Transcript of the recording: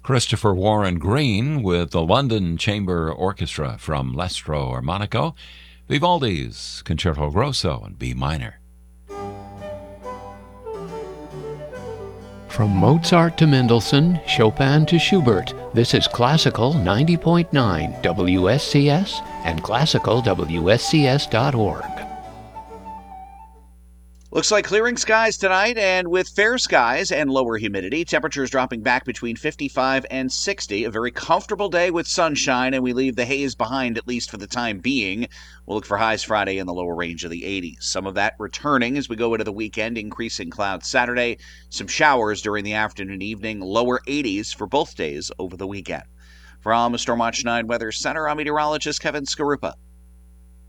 Christopher Warren Green with the London Chamber Orchestra from L'Estro or Monaco, Vivaldi's Concerto Grosso in B minor. From Mozart to Mendelssohn, Chopin to Schubert, this is Classical 90.9 WSCS and classicalwscs.org. Looks like clearing skies tonight, and with fair skies and lower humidity, temperatures dropping back between 55 and 60. A very comfortable day with sunshine, and we leave the haze behind, at least for the time being. We'll look for highs Friday in the lower range of the 80s. Some of that returning as we go into the weekend, increasing clouds Saturday, some showers during the afternoon and evening, lower 80s for both days over the weekend. From Stormwatch 9 Weather Center, I'm meteorologist Kevin Skarupa.